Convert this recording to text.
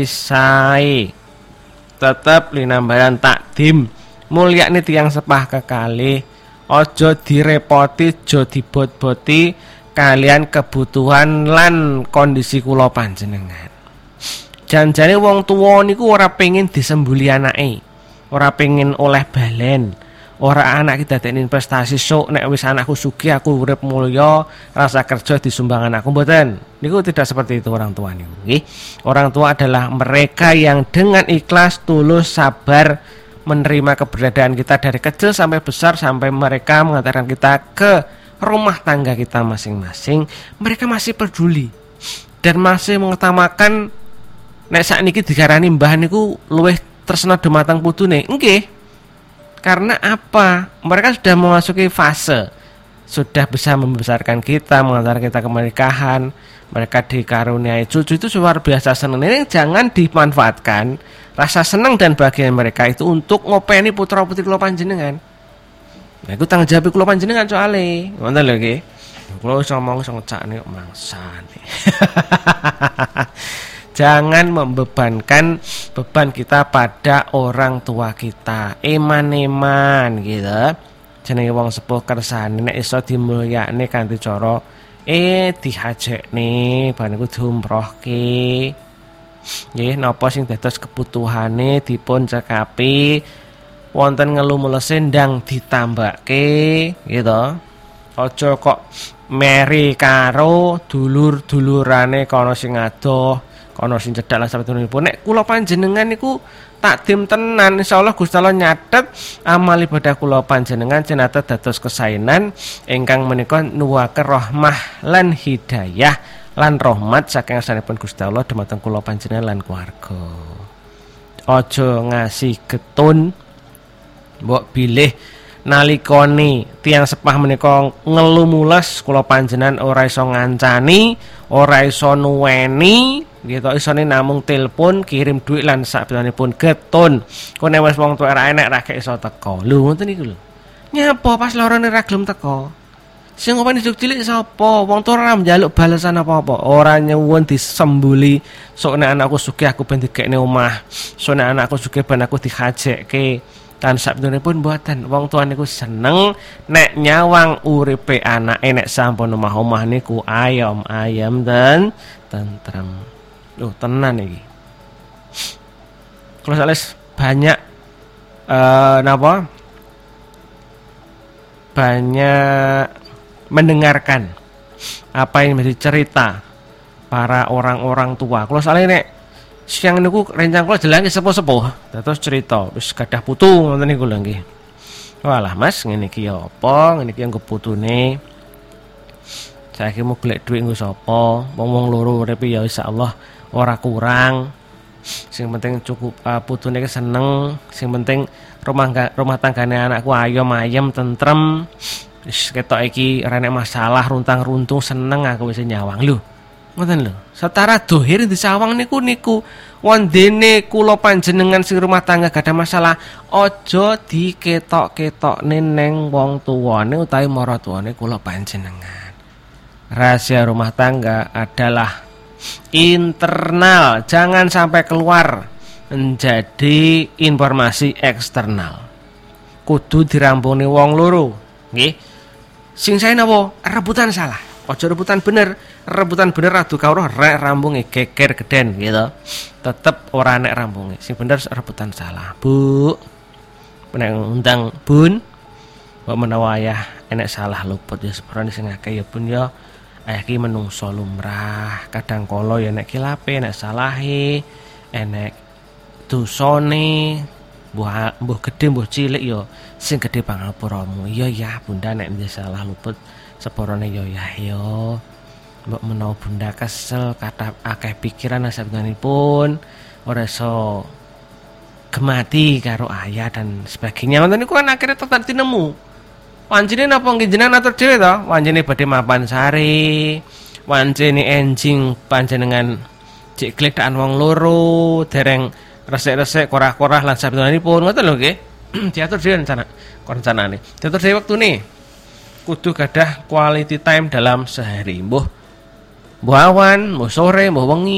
sae tetep linambaran takdim mulyakne tiyang sepah kekalih aja direpoti aja dibot-boti kalian kebutuhan lan kondisi kula panjenengan. Janjane wong tuwa niku ora pengin disembuli anake, ora pengin oleh balen, ora anak kita dadekne investasi sok nek wis anakku sugih aku urip mulya rasa kerja disumbang anakku, mboten. Niku tidak seperti itu orang tua niku nggih. Orang tua adalah mereka yang dengan ikhlas, tulus, sabar menerima keberadaan kita dari kecil sampai besar, sampai mereka mengantarkan kita ke rumah tangga kita masing-masing. Mereka masih peduli dan masih mengutamakan nek sakniki digarani mbah niku luwih tresna dumateng putune. Nggih. Karena apa? Mereka sudah memasuki fase, sudah bisa membesarkan kita, mengantar kita ke pernikahan. Mereka dikaruniai cucu itu luar biasa senang. Ini jangan dimanfaatkan rasa senang dan bahagia mereka itu untuk ngopeni putra putri kula panjenengan. Nah, itu tanggung jawab kula panjenengan soalé. Ngoten lho nggih. Kula iso ngomong iso ngecakne kok mangsane. Jangan membebankan beban kita pada orang tua kita. Eman-eman gitu. Jenenge wong sepuh kersane nek iso dimulyakne kanthi cara dihajekne ban iku diumrohke. Nggih, napa sing dados kebutuhane dipun cekapi, wonten ngelu mulese ndang ditambake gitu. Aja kok meri karo dulur-dulurane kono sing adoh, kono sing cedhak lan sabenipun. Nek kula panjenengan niku takdim tenan, insyaallah Gusti Allah nyatet amal ibadah kula panjenengan cenata dados kesainan ingkang menika nuwuhaken rahmah lan hidayah lan rahmat saking asalipun Gusti Allah dhumateng kula panjenengan lan keluarga. Aja ngasih getun mbok bilih nalikane tiyang sepah menika ngelu mules kula panjenengan ora iso ngancani, ora iso nuweni, gitu isone namung telepon, kirim duit lan sabenipun getun. Kok nek wis wong tuwa ora enek ra iso teko. Lho ngoten niku lho. Nyapa pas lorone ra gelem teko. Sing ngopeni juk cilik sapa? Wong tuwa ora njaluk balesan apa-apa. Ora nyuwun disembuli sok nek anakku sugih aku ben digekne omah. Sok nek anakku sugih ben aku dihajekke. Tan sabenipun mboten. Wong tuwa niku seneng nek nyawang uripe anake nek sampun omah-omah niku ayam-ayam dan tentrem. Loh tenan iki. Kalau sales banyak napa? Banyak mendengarkan apa yang menjadi cerita para orang-orang tua. Kalau sales nek siang niku rencang kula jelang sepuh-sepuh terus cerita wis gadah putu ngoten niku lho nggih. Walah Mas ngene iki ya apa? Ngene iki nggo putune. Saiki mau golek dhuwit nggo sapa? Wong-wong loro uripe ya insyaallah ora kurang. Sing penting cukup putune ki seneng, sing penting rumah tanggane anakku ayem-ayem tentrem. Wis ketok iki ora enek masalah, runtang-runtung seneng aku wis nyawang lho. Ngoten lho. Setara dohir disawang niku wondene kula panjenengan sing rumah tangga gadah masalah aja diketok-ketokne ning wong tuwane utawi maratuwane kula panjenengan. Rahasia rumah tangga adalah internal, jangan sampai keluar menjadi informasi eksternal. Kudu dirampuni wong loro, nggih. Sing sae napa? Rebutan salah. Aja rebutan bener. Rebutan bener adu kawruh rek rampunge geger geden gitu. Tetep ora nek rampunge. Sing bener rebutan salah. Bu. Nek undang Bun, mbok menawa ayah enek salah luput ya sepurane sing akeh ya Bun ya. Iki menungso lumrah, kadang kala ya nek kilape, nek salahe, enek dosane, mbuh gedhe mbuh cilik ya sing gedhe pangapuramu. Iya ya Bunda nek salah luput seporone ya ya. Mbok menawa Bunda kesel kathah akeh pikiran sabenipun ora iso gemati karo ayah dan sebagainya. Ngoten niku kan akhirnya tetep tinemu. Wancine napa nggih jenengan atur dhewe to? Wancine badhe mapan sari, wancine enjing panjenengan cek gledakan wong loro, dereng resik-resik korah-korah lan sabenipun ngoten lho nggih. Diatur dhewe rencanane. Diatur dhewe wektune. Kudu gadah quality time dalam sehari. Mbuh awan, mbuh sore, mbuh wengi.